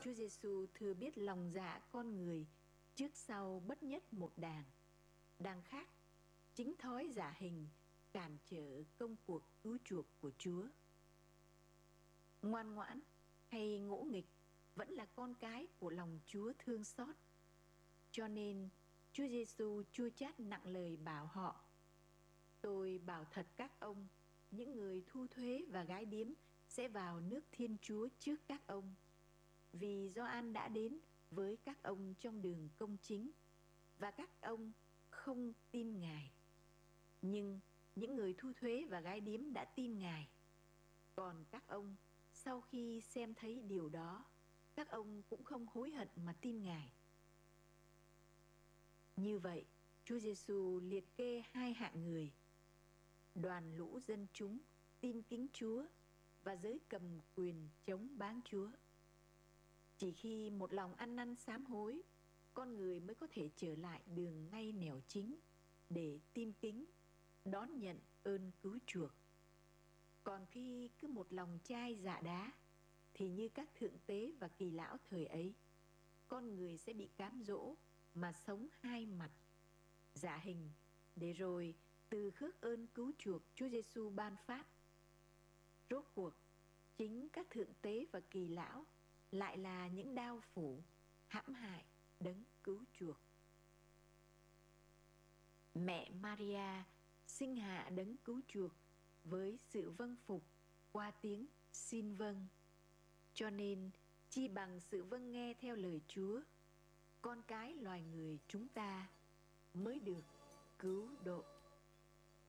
Chúa Giêsu thừa biết lòng dạ con người trước sau bất nhất một đàng. Đàng khác, chính thói giả hình cản trở công cuộc cứu chuộc của Chúa. Ngoan ngoãn hay ngỗ nghịch vẫn là con cái của lòng Chúa thương xót. Cho nên Chúa Giêsu chua chát nặng lời bảo họ: tôi bảo thật các ông, những người thu thuế và gái điếm sẽ vào nước Thiên Chúa trước các ông. Vì Gioan đã đến với các ông trong đường công chính, và các ông không tin Ngài. Nhưng những người thu thuế và gái điếm đã tin Ngài. Còn các ông, sau khi xem thấy điều đó, các ông cũng không hối hận mà tin Ngài. Như vậy, Chúa Giêsu liệt kê hai hạng người: đoàn lũ dân chúng tin kính Chúa và giới cầm quyền chống báng Chúa. Chỉ khi một lòng ăn năn sám hối, con người mới có thể trở lại đường ngay nẻo chính để tin kính, đón nhận ơn cứu chuộc. Còn khi cứ một lòng chai dạ đá, thì như các thượng tế và kỳ lão thời ấy, con người sẽ bị cám dỗ mà sống hai mặt, giả hình, để rồi từ khước ơn cứu chuộc Chúa Giêsu ban phát. Rốt cuộc, chính các thượng tế và kỳ lão lại là những đao phủ hãm hại đấng cứu chuộc. Mẹ Maria sinh hạ đấng cứu chuộc với sự vâng phục qua tiếng xin vâng. Cho nên chi bằng sự vâng nghe theo lời Chúa, con cái loài người chúng ta mới được cứu độ.